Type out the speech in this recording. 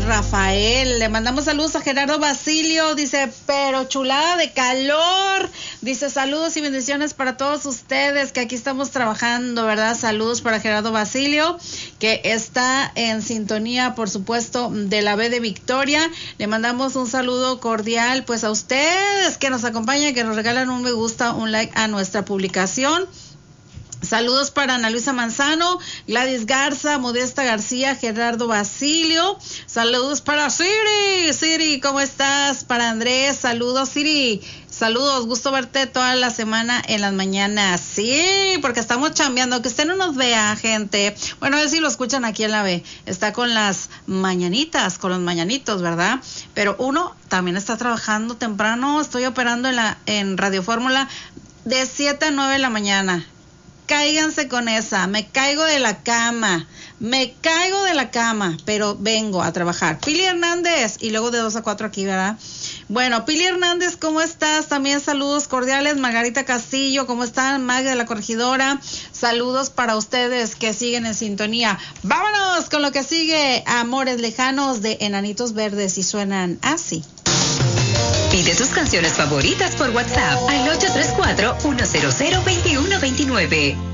Rafael. Le mandamos saludos a Gerardo Basilio. Dice, pero chulada de calor. Dice, saludos y bendiciones para todos ustedes, que aquí estamos trabajando, ¿verdad? Saludos para Gerardo Basilio, que está en sintonía, por supuesto, de la B de Victoria. Le mandamos un saludo cordial, pues, a ustedes que nos acompañan, que nos regalan un me gusta, un like a nuestra publicación. Saludos para Ana Luisa Manzano, Gladys Garza, Modesta García, Gerardo Basilio. Saludos para Siri. Siri, ¿cómo estás? Para Andrés, saludos, Siri. Saludos, gusto verte toda la semana en las mañanas. Sí, porque estamos chambeando, que usted no nos vea, gente. Bueno, a ver si lo escuchan aquí en la B. Está con las mañanitas, con los mañanitos, ¿verdad? Pero uno también está trabajando temprano. Estoy operando en Radio Fórmula de 7 a 9 de la mañana. Cáiganse con esa, me caigo de la cama, pero vengo a trabajar. Pili Hernández, y luego de 2 a 4 aquí, ¿verdad? Bueno, Pili Hernández, ¿cómo estás? También saludos cordiales. Margarita Castillo, ¿cómo están? Magda de la Corregidora, saludos para ustedes que siguen en sintonía. Vámonos con lo que sigue, Amores Lejanos de Enanitos Verdes, y suenan así. Pide tus canciones favoritas por WhatsApp al 834-100-2129.